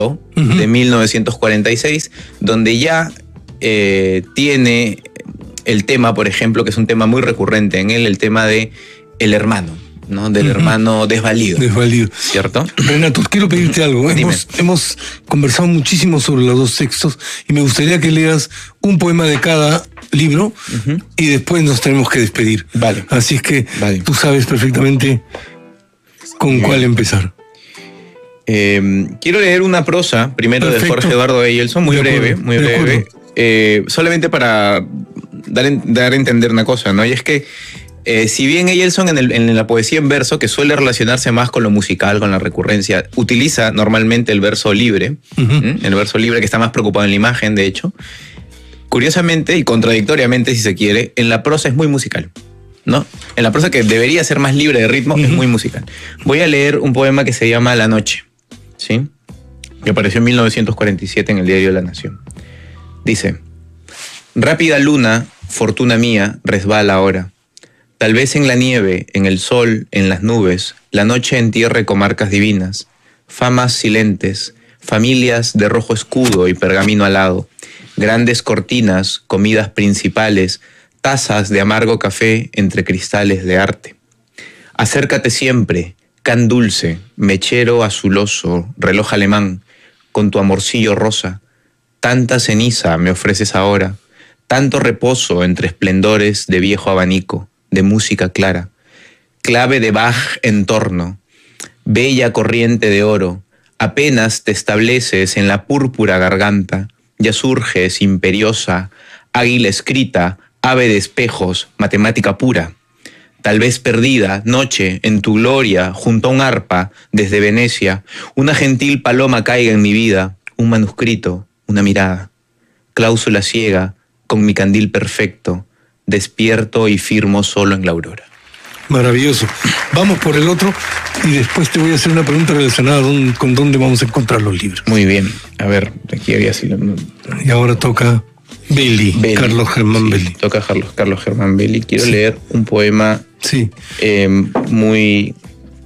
de 1946, donde ya tiene el tema, por ejemplo, que es un tema muy recurrente en él, el tema de el hermano, ¿no? Del hermano desvalido. Desvalido. ¿Cierto? Renato, quiero pedirte algo. Hemos conversado muchísimo sobre los dos textos y me gustaría que leas un poema de cada libro y después nos tenemos que despedir. Vale. Así es que tú sabes perfectamente con cuál empezar. Quiero leer una prosa, primero. Perfecto. De Jorge Eduardo Eyelson, muy breve. Solamente para dar a entender una cosa, ¿no? Y es que si bien Eyelson en la poesía en verso, que suele relacionarse más con lo musical, con la recurrencia, utiliza normalmente el verso libre, el verso libre, que está más preocupado en la imagen, de hecho, curiosamente y contradictoriamente, si se quiere, en la prosa es muy musical, ¿no? En la prosa, que debería ser más libre de ritmo, es muy musical. Voy a leer un poema que se llama La Noche, ¿sí? Que apareció en 1947 en el diario La Nación. Dice: rápida luna, fortuna mía, resbala ahora. Tal vez en la nieve, en el sol, en las nubes, la noche entierre comarcas divinas, famas silentes, familias de rojo escudo y pergamino alado, grandes cortinas, comidas principales, tazas de amargo café entre cristales de arte. Acércate siempre, can dulce, mechero azuloso, reloj alemán, con tu amorcillo rosa. Tanta ceniza me ofreces ahora, tanto reposo entre esplendores de viejo abanico, de música clara, clave de Bach en torno, bella corriente de oro, apenas te estableces en la púrpura garganta, ya surges imperiosa, águila escrita, ave de espejos, matemática pura. Tal vez perdida, noche, en tu gloria, junto a un arpa, desde Venecia, una gentil paloma caiga en mi vida, un manuscrito, una mirada, cláusula ciega, con mi candil perfecto, despierto y firmo solo en la aurora. Maravilloso. Vamos por el otro y después te voy a hacer una pregunta relacionada con dónde vamos a encontrar los libros. Muy bien. A ver, aquí había sido. Y ahora toca Belli. Carlos Germán Belli. Toca Carlos Germán Belli. Quiero leer un poema muy...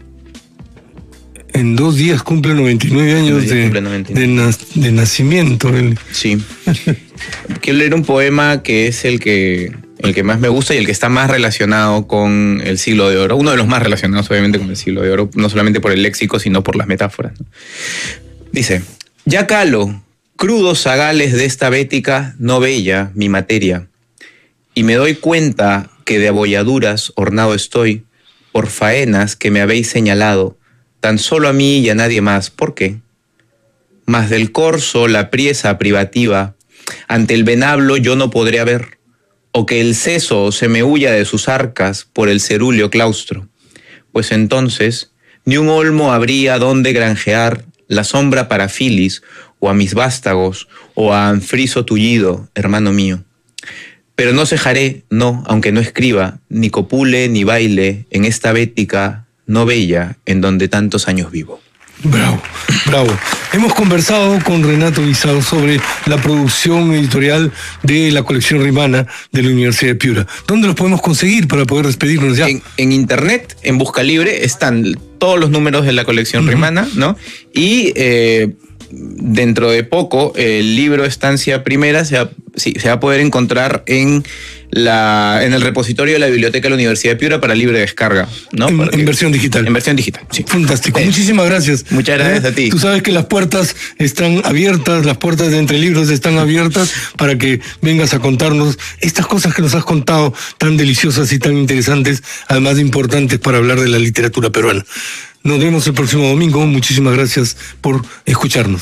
En 2 días cumple 99 años de nacimiento. Belli. Sí. Quiero leer un poema que es el que más me gusta y el que está más relacionado con el Siglo de Oro. Uno de los más relacionados, obviamente, con el Siglo de Oro, no solamente por el léxico, sino por las metáforas, ¿no? Dice: ya calo, crudos zagales de esta bética no bella mi materia, y me doy cuenta que de abolladuras ornado estoy por faenas que me habéis señalado, tan solo a mí y a nadie más. ¿Por qué? Mas del corso la priesa privativa, ante el venablo yo no podré haber, o que el seso se me huya de sus arcas por el cerúleo claustro, pues entonces ni un olmo habría donde granjear la sombra para Filis, o a mis vástagos, o a Anfriso tullido, hermano mío. Pero no cejaré, no, aunque no escriba, ni copule ni baile en esta bética no bella en donde tantos años vivo. Bravo, bravo. Hemos conversado con Renato Guisado sobre la producción editorial de la colección Rimana de la Universidad de Piura. ¿Dónde los podemos conseguir para poder despedirnos ya? En internet, en Busca Libre, están todos los números de la colección Rimana, ¿no? Y dentro de poco, el libro Estancia Primera se va a poder encontrar en el repositorio de la Biblioteca de la Universidad de Piura para libre descarga, ¿no? En versión digital. En versión digital, sí. Fantástico. Muchísimas gracias. Muchas gracias a ti. Tú sabes que las puertas están abiertas, las puertas de Entre Libros están abiertas para que vengas a contarnos estas cosas que nos has contado, tan deliciosas y tan interesantes, además de importantes para hablar de la literatura peruana. Nos vemos el próximo domingo. Muchísimas gracias por escucharnos.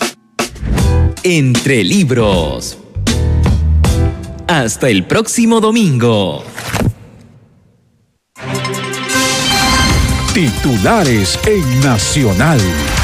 Entre Libros. Hasta el próximo domingo. Titulares en Nacional.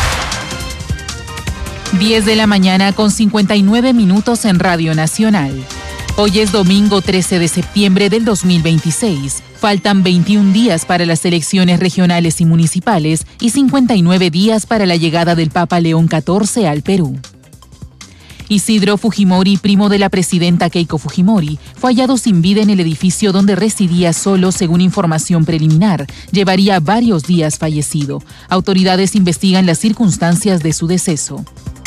10 de la mañana con 59 minutos en Radio Nacional. Hoy es domingo 13 de septiembre del 2026. Faltan 21 días para las elecciones regionales y municipales y 59 días para la llegada del Papa León XIV al Perú. Isidro Fujimori, primo de la presidenta Keiko Fujimori, fue hallado sin vida en el edificio donde residía solo, según información preliminar. Llevaría varios días fallecido. Autoridades investigan las circunstancias de su deceso.